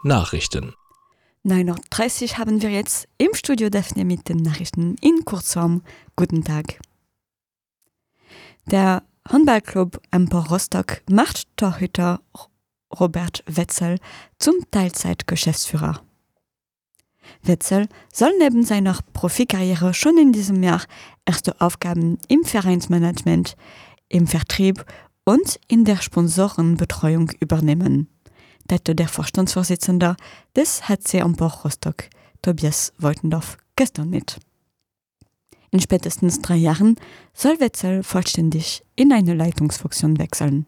Nachrichten. 9:30 Uhr haben wir jetzt im Studio Daphne mit den Nachrichten in Kurzform. Guten Tag. Der Handballclub Empor Rostock macht Torhüter Robert Wetzel zum Teilzeitgeschäftsführer. Wetzel soll neben seiner Profikarriere schon in diesem Jahr erste Aufgaben im Vereinsmanagement, im Vertrieb und in der Sponsorenbetreuung übernehmen, teilte der Vorstandsvorsitzende des HC Empor Rostock, Tobias Woitendorf, gestern mit. In spätestens 3 Jahren soll Wetzel vollständig in eine Leitungsfunktion wechseln.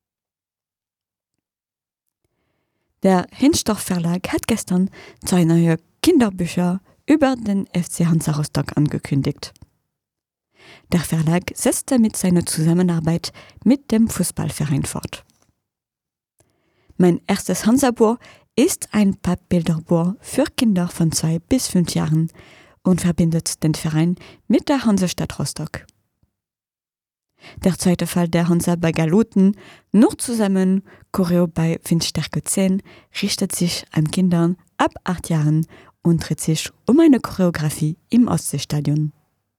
Der Hinstorf Verlag hat gestern 2 neue Kinderbücher über den FC Hansa Rostock angekündigt. Der Verlag setzt damit seine Zusammenarbeit mit dem Fußballverein fort. Mein erstes Hansa-Buch ist ein Pappbilderbuch für Kinder von 2 bis 5 Jahren und verbindet den Verein mit der Hansestadt Rostock. Der zweite Fall der Hansa bei Galuten, nur zusammen Choreo bei Windstärke 10, richtet sich an Kindern ab 8 Jahren und dreht sich um eine Choreografie im Ostseestadion.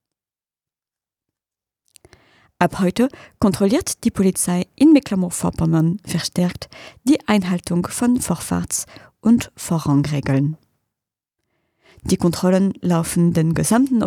Ab heute kontrolliert die Polizei in Mecklenburg-Vorpommern verstärkt die Einhaltung von Vorfahrts- und Vorrangregeln. Die Kontrollen laufen den gesamten